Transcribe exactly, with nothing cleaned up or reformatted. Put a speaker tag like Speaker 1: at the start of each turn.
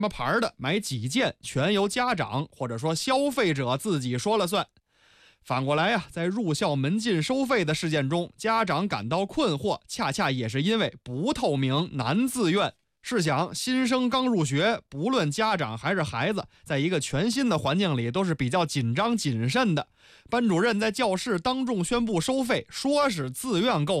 Speaker 1: 么牌的买几件全由家长或者说消费者自己说了算。反过来啊，在入校门禁收费的事件中，家长感到困惑，恰恰也是因为不透明、难自愿。试想，新生刚入学，不论家长还是孩子，在一个全新的环境里都是比较紧张谨慎的。班主任在教室当众宣布收费，说是自愿购